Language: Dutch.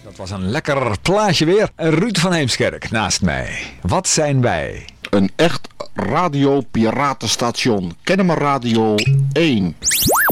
Dat was een lekker plaatje weer. Ruud van Heemskerk naast mij. Wat zijn wij? Een echt radiopiratensstation. Kennemer Radio 1.